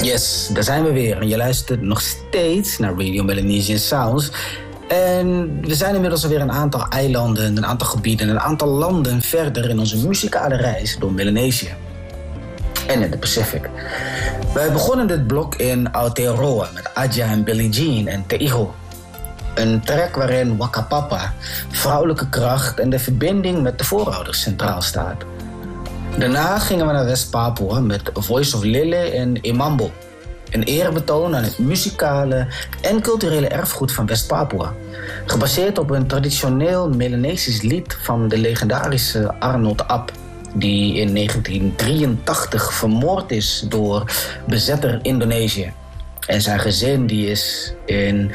Yes, daar zijn we weer. En je luistert nog steeds naar Radio Melanesian Sounds. En we zijn inmiddels alweer een aantal eilanden, een aantal gebieden, een aantal landen verder in onze muzikale reis door Melanesië. En in de Pacific. Wij begonnen dit blok in Aotearoa met Adja en Billie Jean en Te Iho. Een track waarin Wakapapa, vrouwelijke kracht en de verbinding met de voorouders centraal staat. Daarna gingen we naar West-Papua met Voice of Lille en Imambo. Een eerbetoon aan het muzikale en culturele erfgoed van West-Papua. Gebaseerd op een traditioneel Melanesisch lied van de legendarische Arnold Ap, die in 1983 vermoord is door bezetter Indonesië. En zijn gezin die is in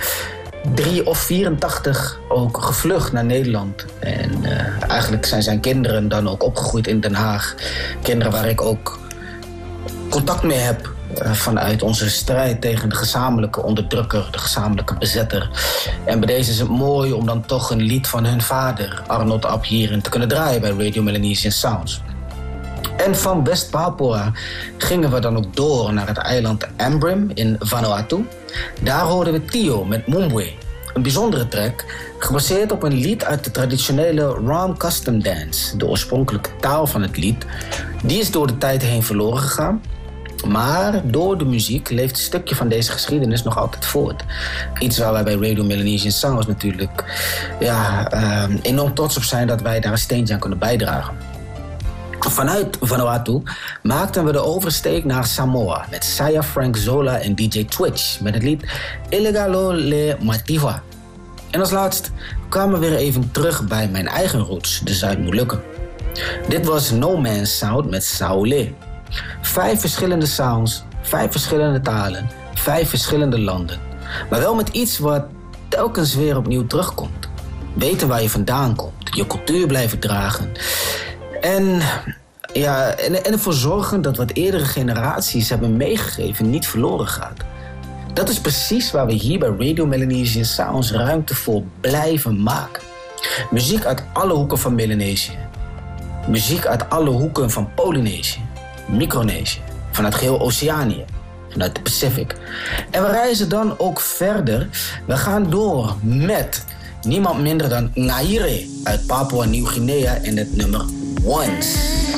1984 ook gevlucht naar Nederland. En eigenlijk zijn zijn kinderen dan ook opgegroeid in Den Haag. Kinderen waar ik ook contact mee heb vanuit onze strijd tegen de gezamenlijke onderdrukker, de gezamenlijke bezetter. En bij deze is het mooi om dan toch een lied van hun vader, Arnold Ap, hierin te kunnen draaien bij Radio Melanesian Sounds. En van West-Papua gingen we dan ook door naar het eiland Ambrim in Vanuatu. Daar hoorden we Tio met Mumbwe, een bijzondere track gebaseerd op een lied uit de traditionele Ram Custom Dance. De oorspronkelijke taal van het lied, die is door de tijd heen verloren gegaan. Maar door de muziek leeft een stukje van deze geschiedenis nog altijd voort. Iets waar wij bij Radio Melanesian Sounds natuurlijk enorm trots op zijn dat wij daar een steentje aan kunnen bijdragen. Vanuit Vanuatu maakten we de oversteek naar Samoa met Saya Frank Zola en DJ Twitch met het lied Ilegalo Le Mativa. En als laatst kwamen we weer even terug bij mijn eigen roots, de Zuid-Molukken. Dit was No Man's Sound met Saule. 5 verschillende sounds, 5 verschillende talen, 5 verschillende landen. Maar wel met iets wat telkens weer opnieuw terugkomt. Weten waar je vandaan komt, je cultuur blijven dragen. En ervoor zorgen dat wat eerdere generaties hebben meegegeven niet verloren gaat. Dat is precies waar we hier bij Radio Melanesian Sounds ruimte voor blijven maken. Muziek uit alle hoeken van Melanesië. Muziek uit alle hoeken van Polynesië, Micronesië, vanuit geheel Oceanië, vanuit de Pacific. En we reizen dan ook verder. We gaan door met niemand minder dan Ngaire uit Papua Nieuw-Guinea en het nummer Once.